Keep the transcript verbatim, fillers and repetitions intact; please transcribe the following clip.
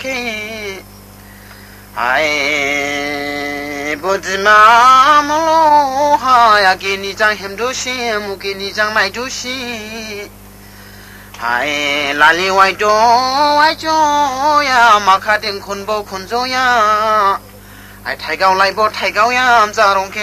게 아이 보지마 몰로 하야 기니장 힘조시 무기니장 마이조시 아이 라리 와이조 와이조야 마카딩 콘보 콘조야 아이 타이가오 라이보 타이가오야 암자롱케